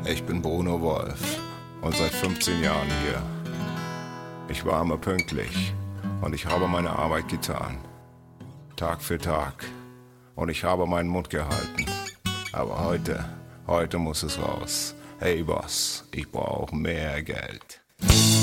Ich bin Bruno Wolf und seit 15 Jahren hier. Ich war immer pünktlich und ich habe meine Arbeit getan. Tag für Tag. Und ich habe meinen Mund gehalten. Aber heute muss es raus. Hey Boss, ich brauche mehr Geld.